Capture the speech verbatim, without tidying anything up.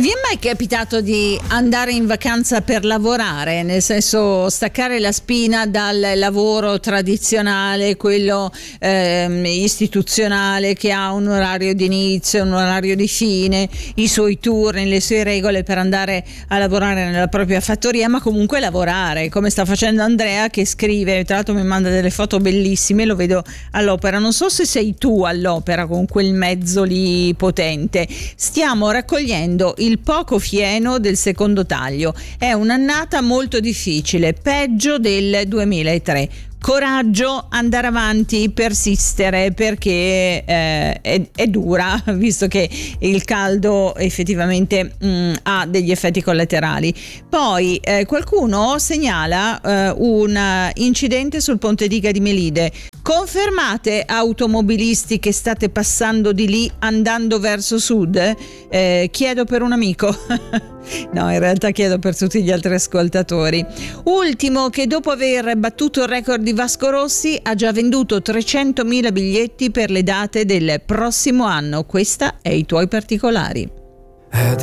Vi è mai capitato di andare in vacanza per lavorare, nel senso staccare la spina dal lavoro tradizionale, quello ehm, istituzionale che ha un orario di inizio, un orario di fine, i suoi turni, le sue regole per andare a lavorare nella propria fattoria, ma comunque lavorare, come sta facendo Andrea, che scrive, tra l'altro mi manda delle foto bellissime, lo vedo all'opera. Non so se sei tu all'opera con quel mezzo lì potente. Stiamo raccogliendo il poco fieno del secondo taglio. È un'annata molto difficile, peggio del duemilatré. Coraggio, andare avanti, persistere, perché eh, è, è dura, visto che il caldo effettivamente mh, ha degli effetti collaterali. Poi eh, qualcuno segnala eh, un incidente sul ponte Diga di Melide. Confermate, automobilisti che state passando di lì andando verso sud? Eh, chiedo per un amico. No, in realtà chiedo per tutti gli altri ascoltatori. Ultimo, che dopo aver battuto il record di Vasco Rossi ha già venduto trecentomila biglietti per le date del prossimo anno. Questa è I tuoi particolari.